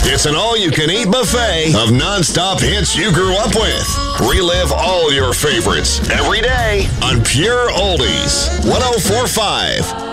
It's an all-you-can-eat buffet of non-stop hits you grew up with. Relive all your favorites every day on Pure Oldies 104.5.